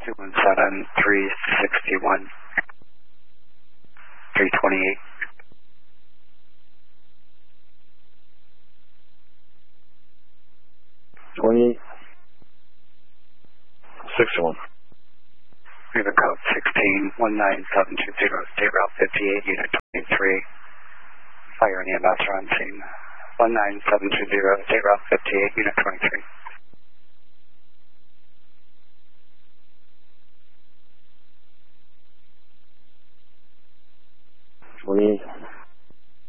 217-361, 328. 28. 61. We have a code 16-19720, state route 58, unit 23. Fire and EMS are on scene. 19720, state route 58, unit 23.